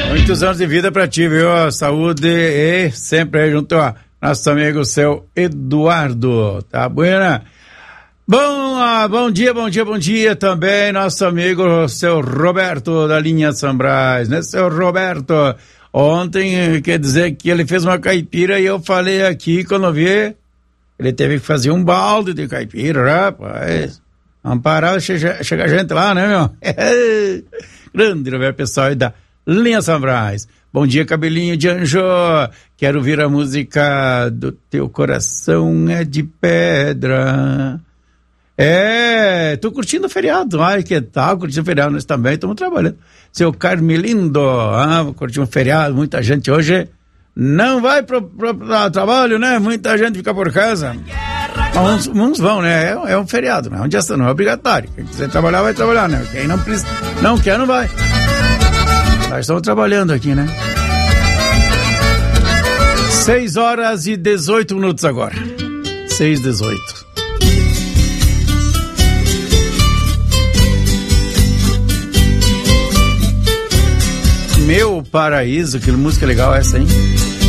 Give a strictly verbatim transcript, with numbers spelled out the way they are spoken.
Muitos anos de vida pra ti, viu? Saúde e sempre aí junto a nosso amigo seu Eduardo, tá buena? Bom, ah, bom dia, bom dia, bom dia também nosso amigo seu Roberto da linha Sambrais, né, seu Roberto? Ontem, quer dizer que ele fez uma caipira e eu falei aqui, quando eu vi, ele teve que fazer um balde de caipira, rapaz. Vamos parar, chega, chega gente lá, né, meu? Grande, né, pessoal aí da linha Sambrais. Bom dia, cabelinho de anjo. Quero ouvir a música do Teu Coração é de Pedra. É, tô curtindo o feriado. Ai, que tal? Curtindo o feriado, nós também estamos trabalhando. Seu Carmelindo, ah, vou curtir um feriado. Muita gente hoje não vai pro, pro, pro trabalho, né? Muita gente fica por casa. Uns, uns vão, né? É, é um feriado, não é um dia, não é obrigatório. Quem quiser trabalhar, vai trabalhar, né? Quem não, precisa, não quer, não vai. Nós estamos trabalhando aqui, né? seis horas e dezoito minutos agora. seis e dezoito. Meu Paraíso, que música legal essa, hein?